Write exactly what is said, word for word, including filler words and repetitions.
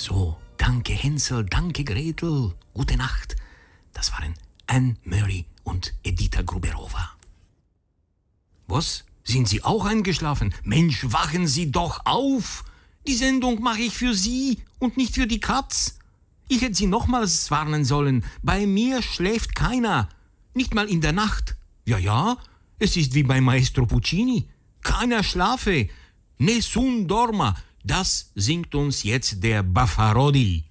So, danke Hänsel, danke Gretel, gute Nacht. Das waren Anne Murray und Edita Gruberova. Was? Sind Sie auch eingeschlafen? Mensch, wachen Sie doch auf! Die Sendung mache ich für Sie und nicht für die Katz. Ich hätte Sie nochmals warnen sollen. Bei mir schläft keiner. Nicht mal in der Nacht. Ja, ja, es ist wie bei Maestro Puccini. Keiner schlafe. Nessun dorma. Das singt uns jetzt der Baffarodi.